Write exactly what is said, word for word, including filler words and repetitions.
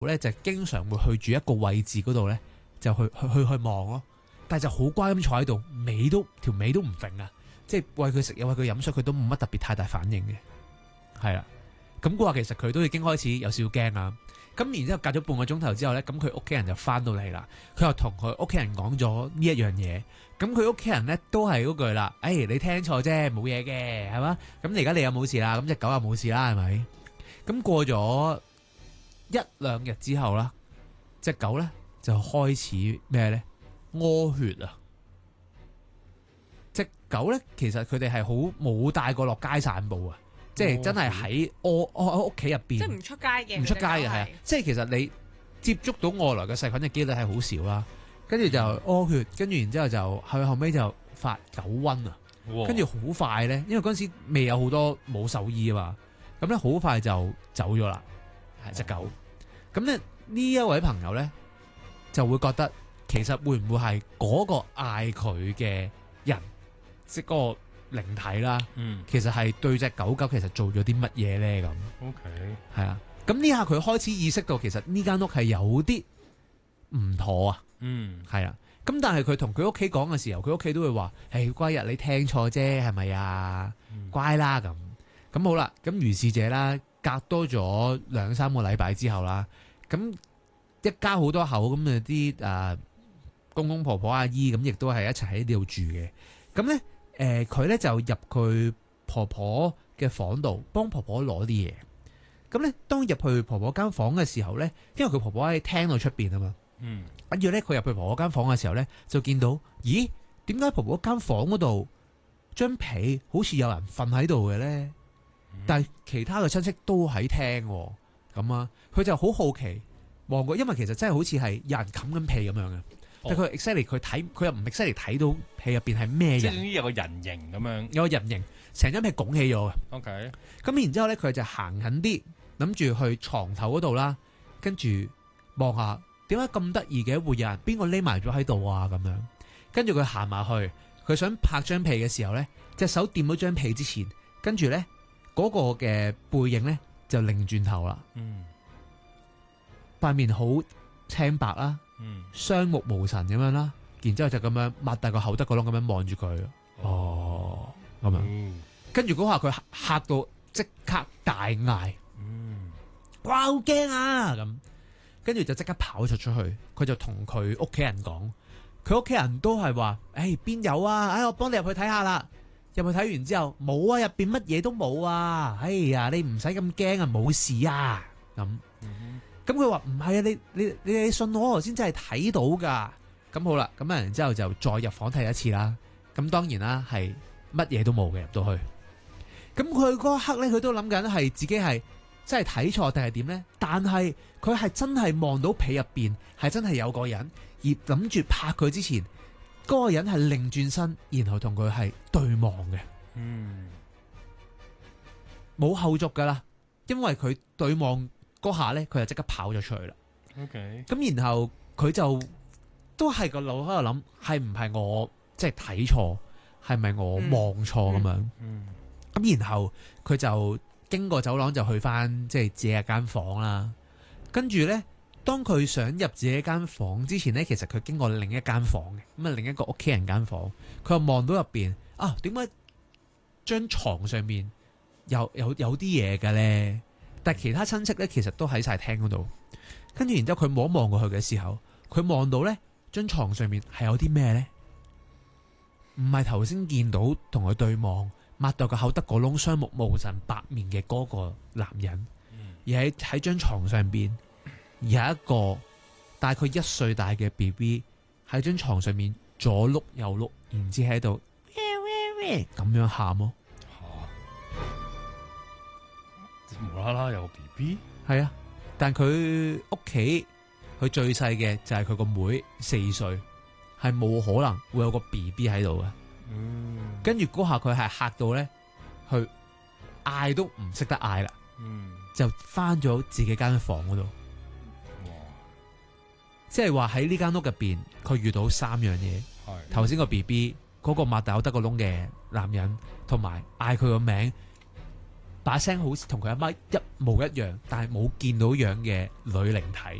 咧就經常會去住一個位置嗰度咧，就去去去去望咯。但係就好乖咁坐喺度，尾都條尾都唔揈啊！即係餵佢食又餵佢飲水，佢都冇乜特別太大反應嘅。係啦，咁嗰下其實佢都已經開始有少少驚啊。咁然之後隔咗半個鐘頭之後咧，咁佢屋企人就翻到嚟啦。佢又同佢屋企人講咗呢一樣嘢。咁佢屋企人咧都係嗰句啦，誒、哎、你聽錯啫，冇嘢嘅，係嘛？咁你而家你又冇事啦，咁隻狗又冇事啦，係咪？咁過咗一兩日之後啦，隻狗咧就開始咩咧？屙血啊！隻狗咧其實佢哋係好冇帶過落街散步啊，即係真係喺屙屙喺屋企入邊， 即係唔出街嘅， 唔出街嘅係啊！即係其實你接觸到外來嘅細菌嘅機率係好少啦。跟住就屙血，跟住然之後就佢後尾就發狗瘟啊！跟住好快咧，因為嗰陣時未有好多冇獸醫啊嘛，咁咧好快就走咗啦，係隻狗。咁咧呢一位朋友咧就會覺得，其實會唔會係嗰個嗌佢嘅人，即係嗰個靈體啦？嗯，其實係對隻狗狗其實做咗啲乜嘢咧？咁 OK， 係啊。咁呢下佢開始意識到，其實呢間屋係有啲唔妥啊。嗯，係啊，咁但係佢同佢屋企講嘅時候，佢屋企都會話：誒，乖日你聽錯啫，係咪啊？嗯、乖啦咁，咁好啦，咁如是者啦，隔多咗兩三個禮拜之後啦，咁一家好多口咁啊啲誒公公婆婆阿姨咁，亦都係一齊喺呢度住嘅。咁咧誒，佢、呃、咧就入佢婆婆嘅房度幫婆婆攞啲嘢。咁咧當入去婆婆間房嘅時候咧，因為佢婆婆喺廳度出邊啊嘛。嗯，跟住咧，佢入去婆婆間房嘅時候咧，就見到，咦？點解婆婆間房嗰度張被好似有人瞓喺度嘅咧？嗯、但係其他嘅親戚都喺廳，咁啊，佢就好好奇望過，因為其實真係好似係有人冚緊被咁樣嘅。哦、但係佢 exactly 佢睇，佢又唔 exactly 睇到被入邊係咩人？ 即係總之有個人形咁樣， 有個人形，成張被拱起咗嘅。 OK， 咁然之後咧，佢就行緊啲，諗住去床頭嗰度啦，跟住望下。點解咁得意嘅？會有人邊個匿埋咗喺度啊？咁樣，跟住佢行埋去，佢想拍張被嘅時候咧，隻手掂到張被之前，跟住咧嗰個嘅背影咧就擰轉頭啦。嗯，塊面好青白啦，嗯，雙目無神咁樣啦，然之後就咁樣擘大個口得個窿咁樣望住佢。哦，咁樣，嗯、跟住嗰下佢嚇到即刻大嗌，嗯，哇好驚啊咁。跟住就即刻跑咗出去，佢就同佢屋企人講，佢屋企人都係話：誒邊有啊？哎，我幫你入去睇下啦。入去睇完之後，冇啊，入邊乜嘢都冇啊。哎呀，你唔使咁驚啊，冇事啊。咁，咁佢話唔係啊，你你你你信我，我先真係睇到噶。咁好啦，咁然之後就再入房睇一次啦。咁當然啦，係乜嘢都冇嘅入到去。咁佢嗰一刻咧，佢都諗緊係自己係。真係睇錯定係點呢？但係佢係真係望到被入邊係真係有個人，而諗住拍佢之前，嗰、嗰個人係擰轉身，然後同佢係對望嘅。嗯，冇後續噶啦，因為佢對望嗰下呢，佢就即刻跑咗出去啦。OK，咁然後佢就都係個腦喺度諗，係唔係我即係睇錯，係咪我望錯咁樣？嗯，咁、嗯、然後佢就。經過走廊就去翻即係自己間房啦，跟住呢，當佢想入自己間房之前呢，其實佢經過另一間房嘅，咁啊另一個屋企人間房，佢又望到入邊啊，點解張床上面有有有啲嘢嘅呢？但係其他親戚呢，其實都喺晒廳嗰度，跟住然之後佢望一望過去嘅時候，佢望到呢張床上面係有啲咩呢？唔係頭先見到同佢對望。擘到個口得個窿，雙目無神白面嘅嗰個男人，嗯、而喺喺張床上邊有一個大概一歲大嘅 B B 喺張床上面左碌右碌，然之喺度咁樣喊咯。 吓，無啦啦有 B B？ 係啊，但佢屋企佢最細嘅就係佢個妹四歲，係冇可能會有個 B B 喺度嘅。嗯，跟住嗰下佢係嚇到咧，去嗌都唔識得嗌啦，嗯，就翻咗自己間房嗰度。哇！即係話喺呢間屋入邊，佢遇到三樣嘢。係頭先個 B B，嗰個擘大口得個窿嘅男人，同埋嗌佢個名， 把聲好似同佢阿媽一模一樣，但係冇見到樣嘅女靈體。